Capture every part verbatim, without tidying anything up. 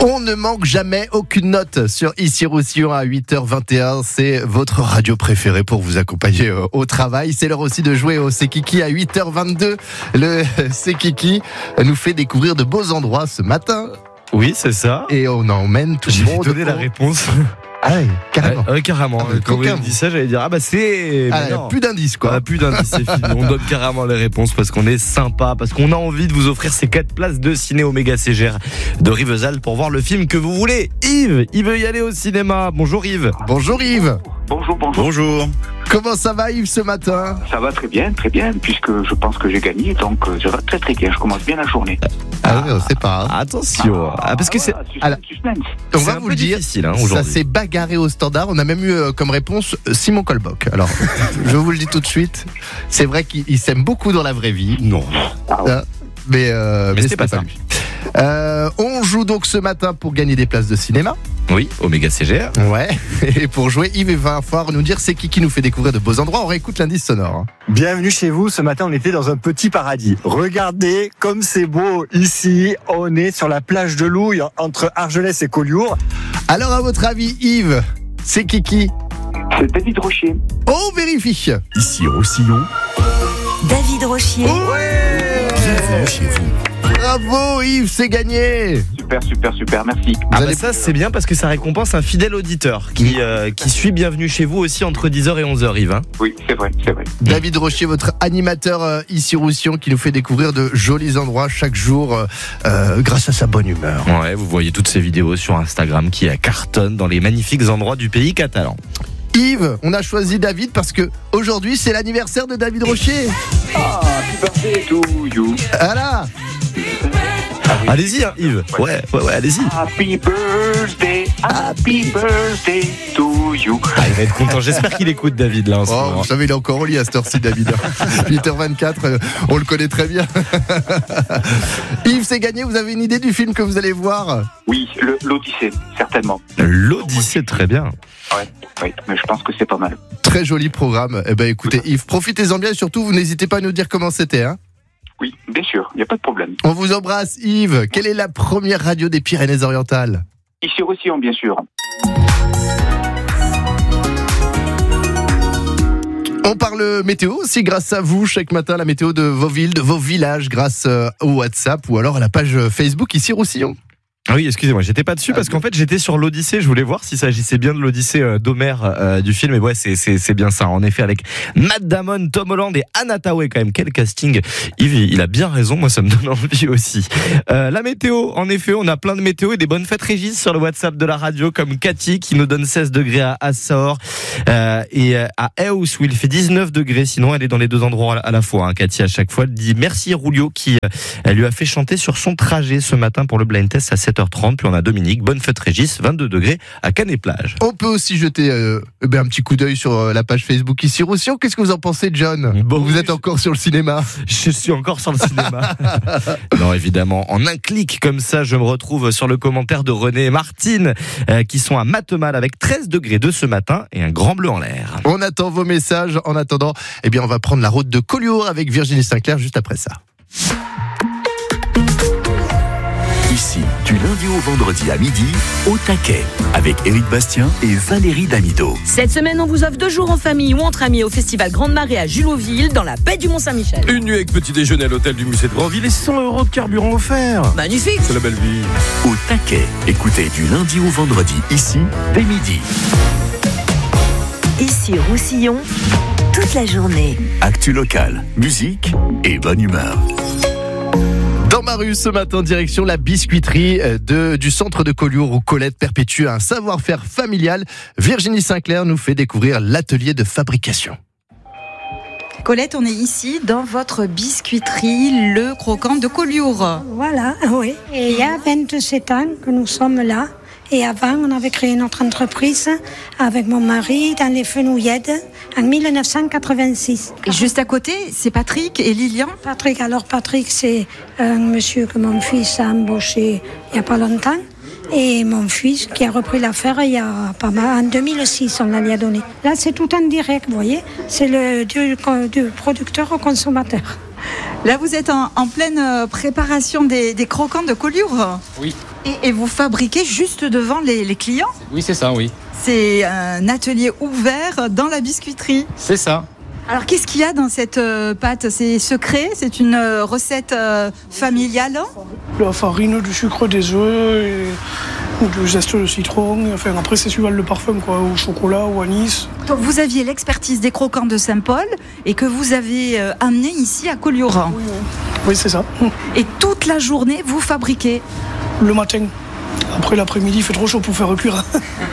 On ne manque jamais aucune note sur Ici Roussillon à huit heures vingt et un. C'est votre radio préférée pour vous accompagner au travail. C'est l'heure aussi de jouer au C'est Kiki à huit heures vingt-deux. Le C'est Kiki nous fait découvrir de beaux endroits ce matin. Oui, c'est ça. Et on emmène tout le monde. J'ai donné la réponse. Ah oui, carrément. Ah, ouais, carrément. Ah, Quand vous me dites ça, j'allais dire ah bah c'est. Ah, plus d'indices quoi. Ah, plus d'indices, c'est fini. On donne carrément les réponses parce qu'on est sympa, parce qu'on a envie de vous offrir ces quatre places de ciné Oméga C G R de Rivesaltes pour voir le film que vous voulez. Yves, il veut y aller au cinéma. Bonjour Yves. Bonjour Yves. Bonjour, bonjour. Bonjour. Comment ça va Yves ce matin? Ça va très bien, très bien, puisque je pense que j'ai gagné, donc euh, ça va très très bien. Je commence bien la journée. Ah oui, on sait pas. Hein. Attention, ah, parce que c'est. Voilà, suspense, Alors, suspense. On C'est va un vous peu le dire, difficile, hein, ça aujourd'hui. s'est bagarré au standard. On a même eu euh, comme réponse euh, Simon Colbock. Alors, je vous le dis tout de suite, c'est vrai qu'il il s'aime beaucoup dans la vraie vie. Non. Ah ouais. Euh, mais euh, Mais c'était pas ça. lui. Euh, on joue donc ce matin pour gagner des places de cinéma. Oui, Oméga C G R. Ouais. Et pour jouer, Yves va falloir nous dire c'est qui qui nous fait découvrir de beaux endroits. On réécoute l'indice sonore. Hein. Bienvenue chez vous. Ce matin, on était dans un petit paradis. Regardez comme c'est beau ici. On est sur la plage de Louille entre Argelès et Collioure. Alors, à votre avis, Yves, c'est qui qui? C'est David Rochier. On vérifie. Ici Roussillon, David Rochier. Ouais. bienvenue chez vous. Bravo Yves, c'est gagné. Super, super, super, merci. Ah Vous bah allez- ça c'est bien parce que ça récompense un fidèle auditeur qui, euh, qui suit Bienvenue chez vous aussi entre dix heures et onze heures Yves. Hein. Oui, c'est vrai, c'est vrai. David Rochier, votre animateur euh, ici Roussillon, qui nous fait découvrir de jolis endroits chaque jour euh, euh, grâce à sa bonne humeur. Ouais, vous voyez toutes ces vidéos sur Instagram qui cartonnent dans les magnifiques endroits du pays catalan. Yves, on a choisi David parce que aujourd'hui c'est l'anniversaire de David Rochier. Ah, happy birthday to you. Voilà. Allez-y hein, Yves. Ouais, ouais, ouais, allez-y. Happy birthday, happy birthday to you. Ah, il va être content. J'espère qu'il écoute David là en ce Oh, moment. vous savez, il est encore au lit à cette heure-ci, David. huit heures vingt-quatre, euh, on le connaît très bien. Yves, c'est gagné. Vous avez une idée du film que vous allez voir? Oui, le- l'Odyssée, certainement. L'Odyssée, très bien. Ouais, oui, mais je pense que c'est pas mal. Très joli programme. Eh ben, écoutez, Yves, profitez-en bien et surtout, vous n'hésitez pas à nous dire comment c'était. Hein. Oui, bien sûr, il n'y a pas de problème. On vous embrasse, Yves. Quelle est la première radio des Pyrénées-Orientales? Ici Roussillon, bien sûr. On parle météo aussi grâce à vous chaque matin, la météo de vos villes, de vos villages grâce euh, au WhatsApp ou alors à la page Facebook ici Roussillon. Ah oui, excusez-moi, j'étais pas dessus parce qu'en fait j'étais sur l'Odyssée. Je voulais voir s'il s'agissait bien de l'Odyssée euh, d'Homère euh, du film. Et ouais, c'est c'est c'est bien ça. En effet, avec Matt Damon, Tom Holland et Anna Tawai, quand même quel casting. Yves, il a bien raison. Moi, ça me donne envie aussi. Euh, la météo, en effet, on a plein de météo et des bonnes fêtes Régis sur le WhatsApp de la radio, comme Cathy qui nous donne seize degrés à Açores euh, et à Eus où il fait dix-neuf degrés. Sinon, elle est dans les deux endroits à la fois. Hein. Cathy à chaque fois, elle dit merci Roulio qui euh, elle lui a fait chanter sur son trajet ce matin pour le blind test à sept heures trente. Puis on a Dominique, bonne fête Régis, vingt-deux degrés à Canet-Plage. On peut aussi jeter euh, eh ben, un petit coup d'œil sur euh, la page Facebook ici Roussillon. Qu'est-ce que vous en pensez, John? Bon, Vous oui, êtes je- encore sur le cinéma? Je suis encore sur le cinéma. Non, évidemment, en un clic comme ça, je me retrouve sur le commentaire de René et Martine euh, qui sont à Matemal avec treize degrés de ce matin et un grand bleu en l'air. On attend vos messages. En attendant, eh bien, on va prendre la route de Collioure avec Virginie Sinclair juste après ça. Ici, du lundi au vendredi à midi, au taquet, avec Éric Bastien et Valérie Damido. Cette semaine, on vous offre deux jours en famille ou entre amis au festival Grande Marée à Julotville, dans la baie du Mont-Saint-Michel. Une nuit avec petit déjeuner à l'hôtel du musée de Grandville et cent euros de carburant offert. Magnifique! C'est la belle vie. Au taquet, écoutez du lundi au vendredi, ici, dès midi. Ici Roussillon, toute la journée. Actu locale, musique et bonne humeur. Dans ma rue ce matin, direction la biscuiterie de, du centre de Collioure où Colette perpétue un savoir-faire familial. Virginie Sinclair nous fait découvrir l'atelier de fabrication. Colette, on est ici dans votre biscuiterie, le croquant de Collioure. Voilà, oui. Et il y a vingt-sept ans que nous sommes là. Et avant, on avait créé notre entreprise avec mon mari dans les Fenouillèdes en dix-neuf cent quatre-vingt-six. Et juste à côté, c'est Patrick et Lilian. Patrick, alors Patrick, c'est un monsieur que mon fils a embauché il n'y a pas longtemps. Et mon fils qui a repris l'affaire il y a pas mal, en deux mille six, on la lui a donné. Là, c'est tout en direct, vous voyez. C'est le du, du producteur au consommateur. Là, vous êtes en, en pleine préparation des, des croquants de Collioure. Oui. Et, et vous fabriquez juste devant les, les clients. Oui, c'est ça, oui. C'est un atelier ouvert dans la biscuiterie. C'est ça. Alors, qu'est-ce qu'il y a dans cette euh, pâte? C'est secret? C'est une euh, recette euh, familiale? La farine, du sucre, des œufs, et du zeste de citron. Enfin, après, c'est suivant le parfum, quoi, au chocolat, au anis. Donc, vous aviez l'expertise des croquants de Saint-Paul et que vous avez euh, amené ici à Collioure. Oui, oui. Oui, c'est ça. Et toute la journée, vous fabriquez? Le matin. Après, l'après-midi, il fait trop chaud pour faire cuire.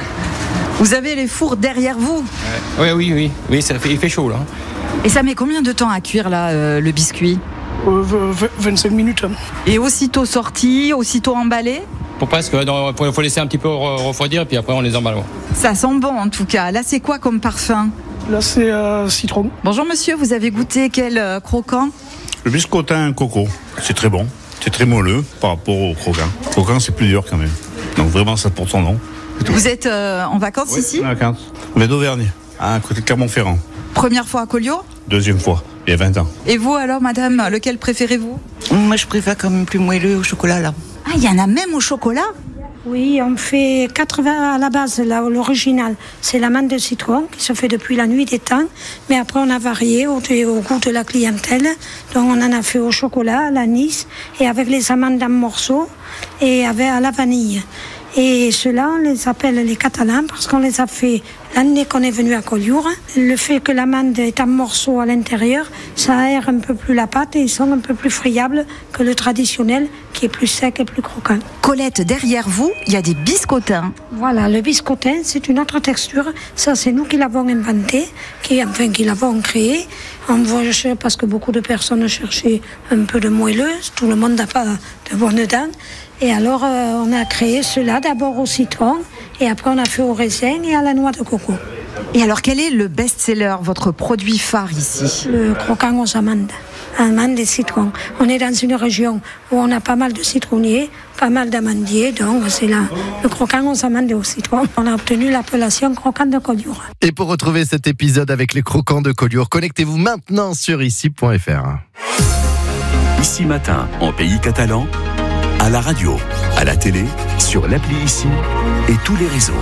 Vous avez les fours derrière vous? Oui, oui, oui. Oui, ça fait, il fait chaud, là. Et ça met combien de temps à cuire, là, euh, le biscuit? euh, vingt-cinq minutes. Et aussitôt sorti, aussitôt emballé? Pour presque, il faut laisser un petit peu refroidir, et puis après, on les emballe. Ça sent bon, en tout cas. Là, c'est quoi comme parfum? Là, c'est euh, citron. Bonjour, monsieur. Vous avez goûté quel euh, croquant? Le biscottin coco. C'est très bon. C'est très moelleux par rapport au croquant. Le croquant, c'est plus dur, quand même. Donc, vraiment, ça porte son nom. Vous êtes euh, en vacances oui, ici? En vacances. On est d'Auvergne, à côté de Clermont-Ferrand. Première fois à Collioure? Deuxième fois, il y a vingt ans. Et vous alors, madame, lequel préférez-vous? Moi, je préfère quand même plus moelleux au chocolat, là. Ah, il y en a même au chocolat? Oui, on fait quatre-vingts à la base, là, l'original. C'est l'amande de citron qui se fait depuis la nuit des temps. Mais après, on a varié au, au goût de la clientèle. Donc, on en a fait au chocolat, à l'anis et avec les amandes en morceaux et avec à la vanille. Et ceux-là, on les appelle les Catalans parce qu'on les a fait l'année qu'on est venu à Collioure. Le fait que l'amande est en morceaux à l'intérieur, ça aère un peu plus la pâte et ils sont un peu plus friables que le traditionnel qui est plus sec et plus croquant. Colette, derrière vous, il y a des biscottins. Voilà, le biscottin, c'est une autre texture. Ça, c'est nous qui l'avons inventé, qui, enfin, qui l'avons créé. On voit, parce que beaucoup de personnes cherchaient un peu de moelleuse. Tout le monde n'a pas de bonnes dents. Et alors, euh, on a créé cela d'abord au citron, et après on a fait au raisin et à la noix de coco. Et alors, quel est le best-seller, votre produit phare ici? Le croquant aux amandes, amandes et citron. On est dans une région où on a pas mal de citronniers, pas mal d'amandiers, donc c'est là le croquant aux amandes et au citron. On a obtenu l'appellation croquant de Collioure. Et pour retrouver cet épisode avec les croquants de Collioure, connectez-vous maintenant sur ici point f r. Ici Matin, en pays catalan, à la radio, à la télé, sur l'appli Ici et tous les réseaux.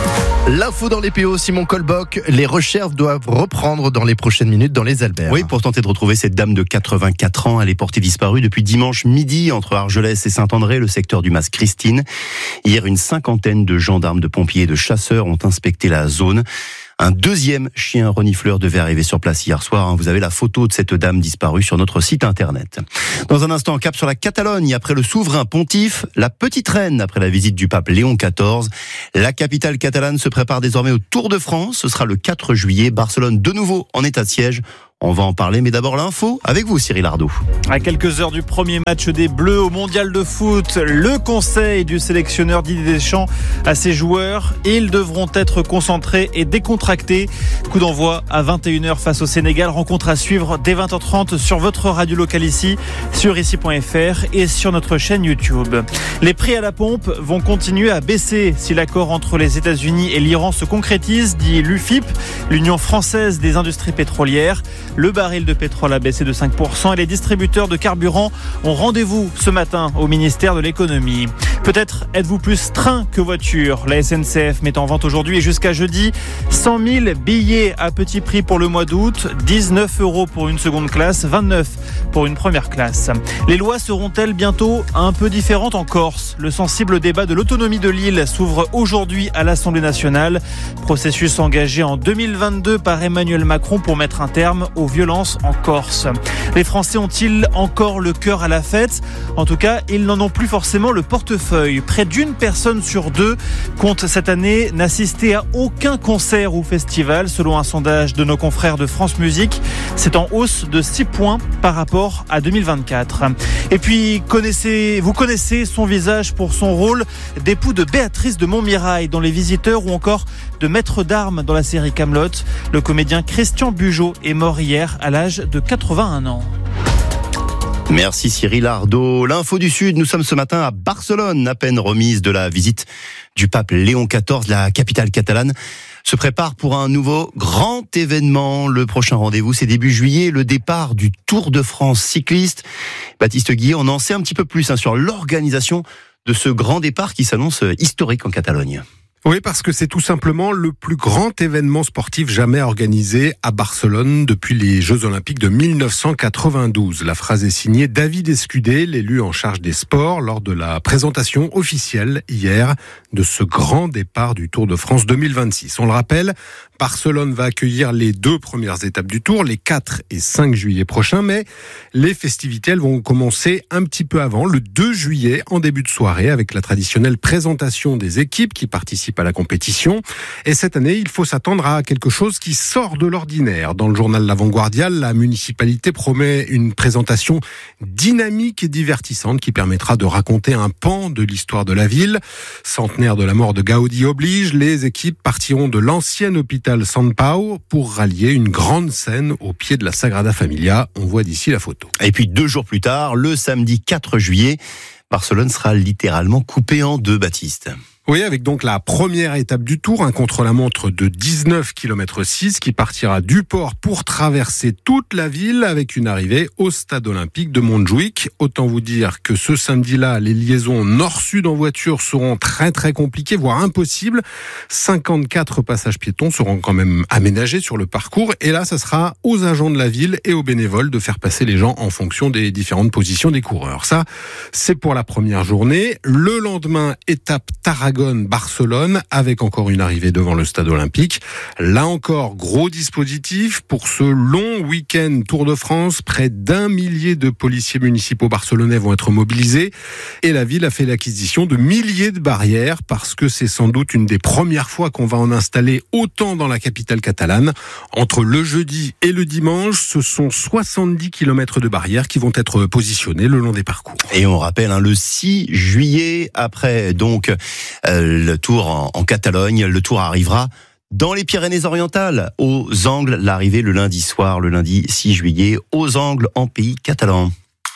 L'info dans les P O, Simon Colboc, les recherches doivent reprendre dans les prochaines minutes dans les Alberts. Oui, pour tenter de retrouver cette dame de quatre-vingt-quatre ans, elle est portée disparue depuis dimanche midi entre Argelès et Saint-André, le secteur du Mas Christine. Hier, une cinquantaine de gendarmes, de pompiers et de chasseurs ont inspecté la zone. Un deuxième chien renifleur devait arriver sur place hier soir. Vous avez la photo de cette dame disparue sur notre site internet. Dans un instant, cap sur la Catalogne. Après le souverain pontife, la petite reine après la visite du pape Léon quatorze. La capitale catalane se prépare désormais au Tour de France. Ce sera le quatre juillet. Barcelone de nouveau en état de siège. On va en parler, mais d'abord l'info avec vous, Cyril Ardo. À quelques heures du premier match des Bleus au Mondial de foot, le conseil du sélectionneur Didier Deschamps à ses joueurs. Ils devront être concentrés et décontractés. Coup d'envoi à vingt et une heures face au Sénégal. Rencontre à suivre dès vingt heures trente sur votre radio locale ici, sur ici point f r et sur notre chaîne YouTube. Les prix à la pompe vont continuer à baisser si l'accord entre les États-Unis et l'Iran se concrétise, dit l'U F I P, l'Union française des industries pétrolières. Le baril de pétrole a baissé de cinq pour cent et les distributeurs de carburant ont rendez-vous ce matin au ministère de l'économie. Peut-être êtes-vous plus train que voiture. La S N C F met en vente aujourd'hui et jusqu'à jeudi cent mille billets à petit prix pour le mois d'août, dix-neuf euros pour une seconde classe, vingt-neuf pour une première classe. Les lois seront-elles bientôt un peu différentes en Corse? Le sensible débat de l'autonomie de l'île s'ouvre aujourd'hui à l'Assemblée nationale. Processus engagé en deux mille vingt-deux par Emmanuel Macron pour mettre un terme aux violences en Corse. Les Français ont-ils encore le cœur à la fête? En tout cas, ils n'en ont plus forcément le portefeuille. Près d'une personne sur deux compte cette année n'assister à aucun concert ou festival, selon un sondage de nos confrères de France Musique. C'est en hausse de six points par rapport à deux mille vingt-quatre. Et puis, connaissez, vous connaissez son visage pour son rôle d'époux de Béatrice de Montmirail dans Les Visiteurs ou encore de maître d'armes dans la série Kaamelott. Le comédien Christian Bugeaud est mort hier à l'âge de quatre-vingt-un ans. Merci Cyril Ardo. L'info du Sud, nous sommes ce matin à Barcelone, à peine remise de la visite du pape Léon quatorze, la capitale catalane se prépare pour un nouveau grand événement. Le prochain rendez-vous, c'est début juillet, le départ du Tour de France cycliste. Baptiste Guillet, on en sait un petit peu plus hein, sur l'organisation de ce grand départ qui s'annonce historique en Catalogne. Oui, parce que c'est tout simplement le plus grand événement sportif jamais organisé à Barcelone depuis les Jeux Olympiques de mille neuf cent quatre-vingt-douze. La phrase est signée David Escudé, l'élu en charge des sports, lors de la présentation officielle hier de ce grand départ du Tour de France deux mille vingt-six. On le rappelle, Barcelone va accueillir les deux premières étapes du Tour, les quatre et cinq juillet prochains, mais les festivités elles vont commencer un petit peu avant, le deux juillet, en début de soirée, avec la traditionnelle présentation des équipes qui participent à la compétition. Et cette année, il faut s'attendre à quelque chose qui sort de l'ordinaire. Dans le journal L'Avant-Guardian, la municipalité promet une présentation dynamique et divertissante qui permettra de raconter un pan de l'histoire de la ville. Centenaire de la mort de Gaudi oblige, les équipes partiront de l'ancien hôpital San Pau pour rallier une grande scène au pied de la Sagrada Familia. On voit d'ici la photo. Et puis deux jours plus tard, le samedi quatre juillet, Barcelone sera littéralement coupé en deux, Baptiste. Oui, avec donc la première étape du Tour, un contre-la-montre de dix-neuf virgule six kilomètres qui partira du port pour traverser toute la ville avec une arrivée au stade olympique de Montjuïc. Autant vous dire que ce samedi-là, les liaisons nord-sud en voiture seront très très compliquées, voire impossibles. cinquante-quatre passages piétons seront quand même aménagés sur le parcours. Et là, ça sera aux agents de la ville et aux bénévoles de faire passer les gens en fonction des différentes positions des coureurs. Ça, c'est pour la première journée. Le lendemain, étape Tarragone, Barcelone, avec encore une arrivée devant le stade olympique. Là encore, gros dispositif pour ce long week-end Tour de France. Près d'un millier de policiers municipaux barcelonais vont être mobilisés. Et la ville a fait l'acquisition de milliers de barrières parce que c'est sans doute une des premières fois qu'on va en installer autant dans la capitale catalane. Entre le jeudi et le dimanche, ce sont soixante-dix kilomètres de barrières qui vont être positionnées le long des parcours. Et on rappelle, hein, le six juillet, après donc euh, le Tour en, en Catalogne, le Tour arrivera dans les Pyrénées-Orientales, aux Angles, l'arrivée le lundi soir, le lundi six juillet, aux Angles en pays catalan.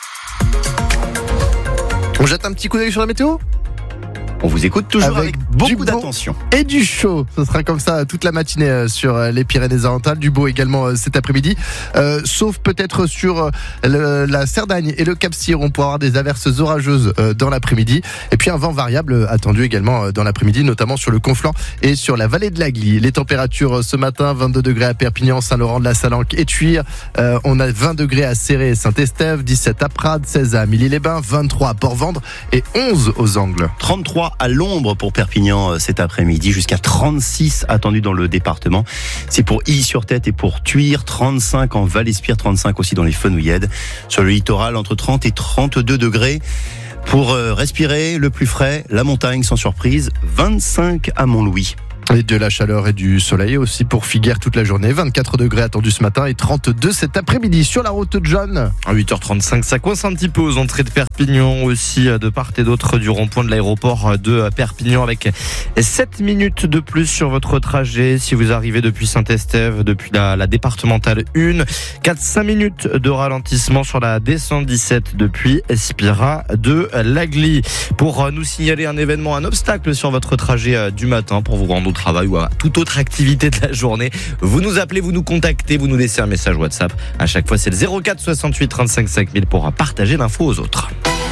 On jette un petit coup d'œil sur la météo ? On vous écoute toujours avec, avec beaucoup beau d'attention. Et du chaud. Ce sera comme ça toute la matinée sur les Pyrénées-Orientales. Du beau également cet après-midi. Euh, sauf peut-être sur le, la Cerdagne et le Cap-Cyr. On pourra avoir des averses orageuses dans l'après-midi. Et puis un vent variable attendu également dans l'après-midi, notamment sur le Conflent et sur la vallée de la Glie. Les températures ce matin, vingt-deux degrés à Perpignan, Saint-Laurent-de-la-Salanque et Tuire. Euh, on a vingt degrés à Céré et Saint-Estève, dix-sept à Prades, seize à Amélie-les-Bains, vingt-trois à Port-Vendre et onze aux Angles. trente-trois à l'ombre pour Perpignan cet après-midi, jusqu'à trente-six attendus dans le département. C'est pour Illy-sur-Tête et pour Tuire, trente-cinq en Val-Espire, trente-cinq aussi dans les Fenouillèdes. Sur le littoral, entre trente et trente-deux degrés. Pour respirer le plus frais, la montagne sans surprise, vingt-cinq à Montlouis. Et de la chaleur et du soleil aussi pour Figueres toute la journée. vingt-quatre degrés attendus ce matin et trente-deux cet après-midi. Sur la route de John. À huit heures trente-cinq, ça coince un petit peu aux entrées de Perpignan aussi, de part et d'autre du rond-point de l'aéroport de Perpignan, avec sept minutes de plus sur votre trajet si vous arrivez depuis Saint-Estève, depuis la, la départementale un. quatre à cinq minutes de ralentissement sur la D cent dix-sept depuis Espira de Lagly. Pour nous signaler un événement, un obstacle sur votre trajet du matin pour vous rendre au travail ou à toute autre activité de la journée, vous nous appelez, vous nous contactez, vous nous laissez un message WhatsApp. À chaque fois, c'est le zéro quatre soixante-huit trente-cinq cinq mille pour partager l'info aux autres.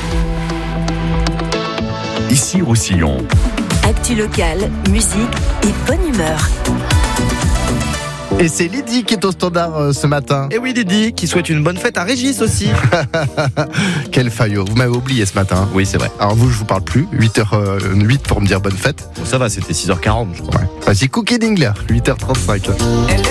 Ici Roussillon. Actu locale, musique et bonne humeur. Et c'est Lydie qui est au standard euh, ce matin. Et oui, Lydie, qui souhaite une bonne fête à Régis aussi. Quel faillot. Vous m'avez oublié ce matin. Oui, c'est vrai. Alors vous, je vous parle plus. huit heures huit pour me dire bonne fête. Bon, ça va, c'était six heures quarante, je crois. Ouais. Voici Cookie Dingler, huit heures trente-cinq.